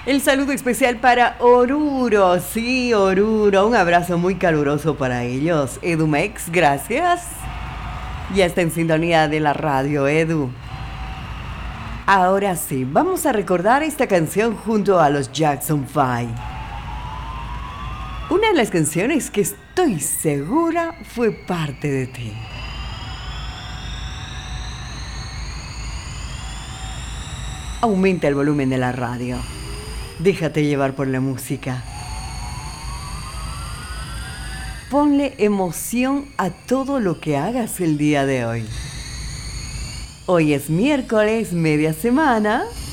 El saludo especial para Oruro, sí, Oruro, un abrazo muy caluroso para ellos. Edumex, gracias. Ya está en sintonía de la radio, Edu. Ahora sí, vamos a recordar esta canción junto a los Jackson 5. Una de las canciones que estoy segura fue parte de ti. Aumenta el volumen de la radio. Déjate llevar por la música. Ponle emoción a todo lo que hagas el día de hoy. Hoy es miércoles, media semana.